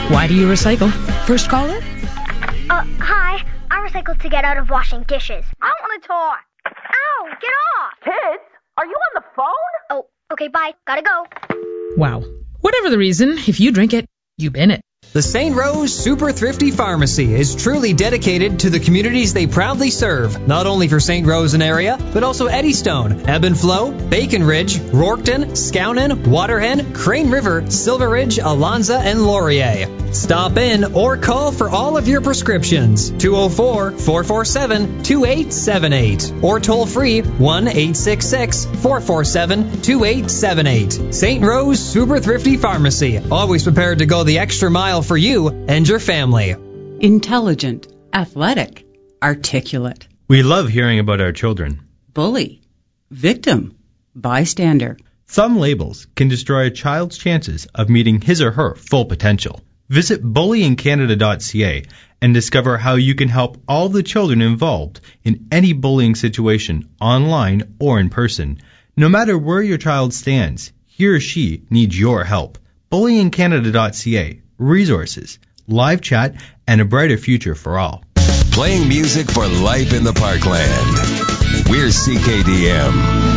Why do you recycle? First caller? Hi. I recycle to get out of washing dishes. I want to talk. Ow, get off. Kids, are you on the phone? Oh, okay, bye. Gotta go. Wow. Whatever the reason, if you drink it, you bin it. The St. Rose Super Thrifty Pharmacy is truly dedicated to the communities they proudly serve, not only for St. Rose and area, but also Eddystone, Ebb and Flow, Bacon Ridge, Rorkton, Skownon, Waterhen, Crane River, Silver Ridge, Alonza, and Laurier. Stop in or call for all of your prescriptions, 204-447-2878, or toll free 1-866-447-2878. St. Rose Super Thrifty Pharmacy, always prepared to go the extra mile for you and your family. Intelligent, athletic, articulate. We love hearing about our children. Bully, victim, bystander. Some labels can destroy a child's chances of meeting his or her full potential. Visit bullyingcanada.ca and discover how you can help all the children involved in any bullying situation, online or in person. No matter where your child stands, he or she needs your help. Bullyingcanada.ca. Resources, live chat, and a brighter future for all. Playing music for life in the Parkland. We're CKDM.